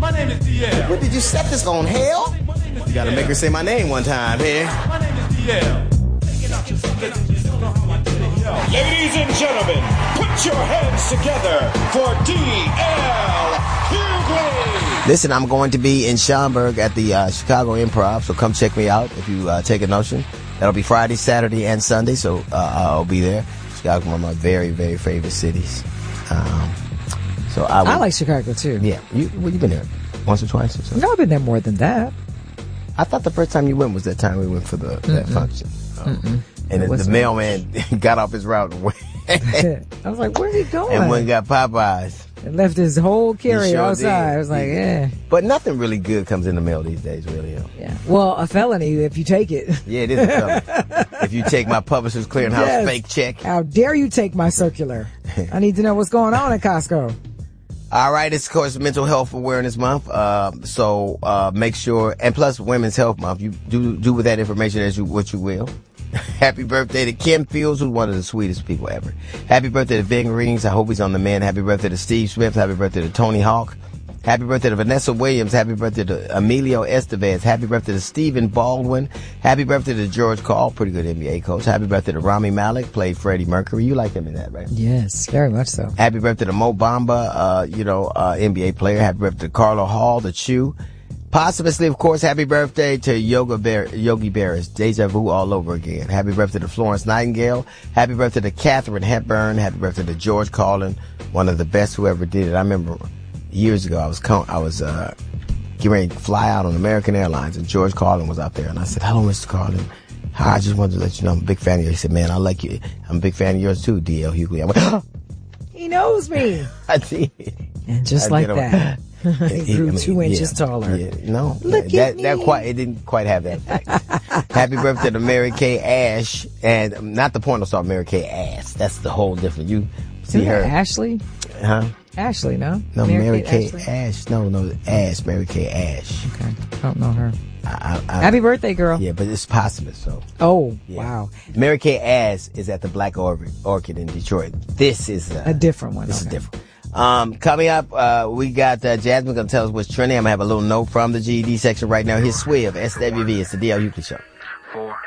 My name is DL. What did you set this on, hell? You gotta make her say my name one time here. My name is DL. Ladies and gentlemen, put your hands together for D.L. Hughley. Listen, I'm going to be in Schaumburg at the Chicago Improv, so come check me out if you take a notion. That'll be Friday, Saturday, and Sunday, so I'll be there. Chicago's one of my very, very favorite cities. So I like Chicago, too. Yeah. You've been there once or twice or so? No, I've been there more than that. I thought the first time you went was that time we went for that function. And the mailman got off his route and went. I was like, where's he going? And went and got Popeyes. And left his whole carrier outside. Did. I was like, yeah. But nothing really good comes in the mail these days, really. Yeah. Well, a felony if you take it. Yeah, it is a felony. If you take my Publishers Clearinghouse fake check. How dare you take my circular? I need to know what's going on at Costco. All right, it's of course Mental Health Awareness Month, so make sure, and plus Women's Health Month, you do with that information what you will. Happy birthday to Kim Fields, who's one of the sweetest people ever. Happy birthday to Ving Rings, I hope he's on the mend. Happy birthday to Steve Smith, happy birthday to Tony Hawk. Happy birthday to Vanessa Williams. Happy birthday to Emilio Estevez. Happy birthday to Stephen Baldwin. Happy birthday to George Karl, pretty good NBA coach. Happy birthday to Rami Malek, played Freddie Mercury. You like him in that, right? Yes, very much so. Happy birthday to Mo Bamba, NBA player. Happy birthday to Carlo Hall, the Chew. Posthumously, of course, happy birthday to Yogi Berra. Deja vu all over again. Happy birthday to Florence Nightingale. Happy birthday to Katharine Hepburn. Happy birthday to George Carlin, one of the best who ever did it. I remember years ago, I was getting ready to fly out on American Airlines, and George Carlin was out there, and I said, "Hello, Mr. Carlin. Hi, I just wanted to let you know I'm a big fan of you." He said, "Man, I like you. I'm a big fan of yours too, D.L. Hughley." I went, "Oh." He knows me. I did. And just like that, he grew 2 inches taller. Yeah, no, Look at me. It didn't quite have that effect. Happy birthday to Mary Kay Ash, and not the porno star Mary Kay Ash. That's the whole different. You see her, Ashley? Huh? Ashley, no? No, Mary Kay Ash. No, Ash. Mary Kay Ash. Okay, don't know her. Happy birthday, girl. Yeah, but it's posthumous, so. Oh, yeah. Wow. Mary Kay Ash is at the Black Orchid in Detroit. This is a different one. This is different. Coming up, we got Jasmine going to tell us what's trending. I'm going to have a little note from the GED section right now. Here's Swiv, SWV. It's the D.L. Hughley Show. 4